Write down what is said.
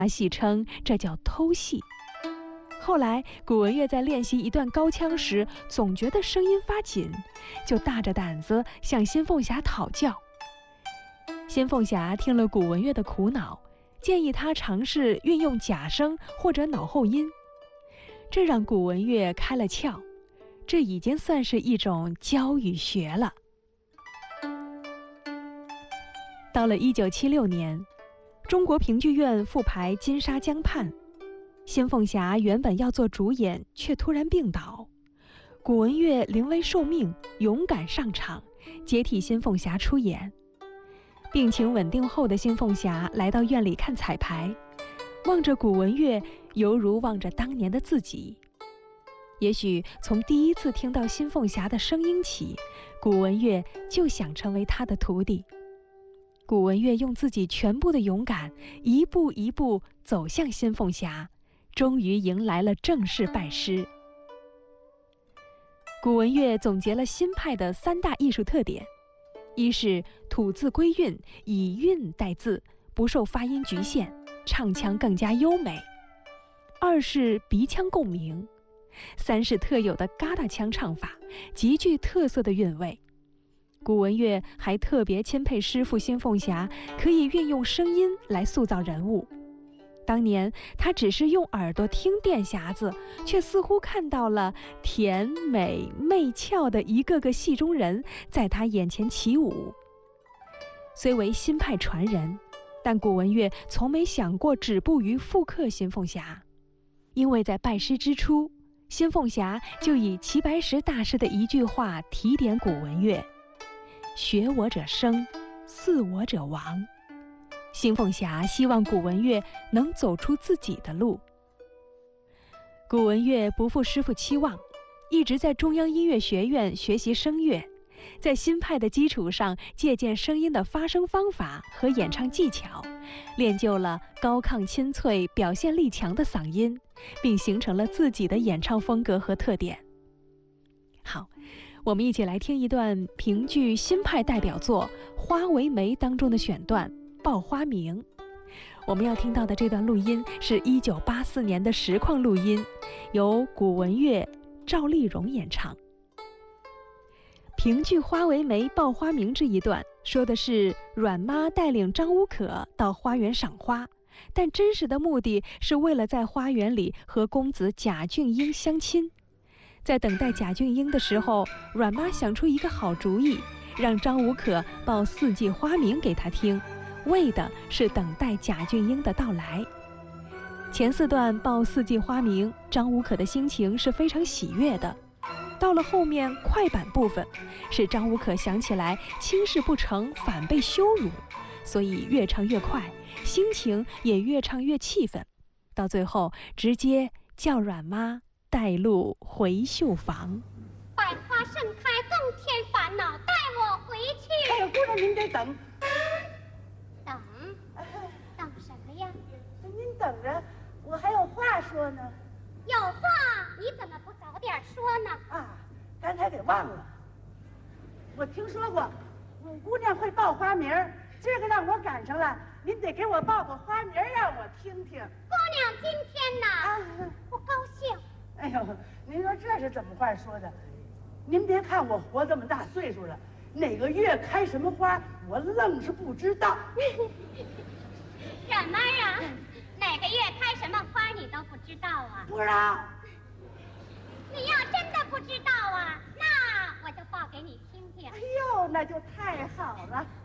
戏称这叫偷戏。后来，古文月在练习一段高腔时，总觉得声音发紧，就大着胆子向新凤霞讨教。新凤霞听了古文月的苦恼，建议他尝试运用假声或者脑后音，这让古文月开了窍。这已经算是一种教与学了。到了1976年，中国评剧院复排《金沙江畔》，新凤霞原本要做主演，却突然病倒。古文月临危受命，勇敢上场，接替新凤霞出演。病情稳定后的新凤霞来到院里看彩排，望着古文月，犹如望着当年的自己。也许从第一次听到新凤霞的声音起，古文月就想成为她的徒弟。古文月用自己全部的勇敢，一步一步走向新凤霞，终于迎来了正式拜师。古文月总结了新派的3大艺术特点：一是吐字归韵，以韵带字，不受发音局限，唱腔更加优美；二是鼻腔共鸣；三是特有的嘎达腔唱法，极具特色的韵味。古文月还特别钦佩师傅新凤霞可以运用声音来塑造人物。当年他只是用耳朵听电匣子，却似乎看到了甜美媚俏的一个个戏中人在他眼前起舞。虽为新派传人，但古文月从没想过止步于复刻新凤霞，因为在拜师之初，新凤霞就以齐白石大师的一句话提点古文月：学我者生，似我者亡。新凤霞希望古文月能走出自己的路。古文月不负师傅期望，一直在中央音乐学院学习声乐，在新派的基础上借鉴声音的发声方法和演唱技巧，练就了高亢清脆、表现力强的嗓音，并形成了自己的演唱风格和特点。好，我们一起来听一段评剧新派代表作《花为媒》当中的选段《报花名》。我们要听到的这段录音是1984年的实况录音，由古文月、赵丽蓉演唱。评剧《花为媒》《报花名》这一段说的是阮妈带领张无可到花园赏花，但真实的目的是为了在花园里和公子贾俊英相亲。在等待贾俊英的时候，阮妈想出一个好主意，让张无可报4季花名给他听，为的是等待贾俊英的到来。前4段报4季花名，张无可的心情是非常喜悦的。到了后面快板部分，是张无可想起来亲事不成反被羞辱，所以越唱越快，心情也越唱越气愤，到最后直接叫阮妈带路回绣房。 百花盛开更添烦恼，带我回去。 哎呦，姑娘您得等。 等？等什么呀？ 您等着，我还有话说呢。 有话你怎么不早点说呢？ 啊，刚才给忘了。我听说过五姑娘会报花名儿，今儿个让我赶上了，您得给我报个花名让我听听。 姑娘今天呢，不高兴。 哎呦，您说这是怎么话说的？您别看我活这么大岁数了，哪个月开什么花，我愣是不知道。 冉妈啊，哪个月开什么花你都不知道啊？ 不知道。 你要真的不知道啊，那我就报给你听听。 哎呦，那就太好了。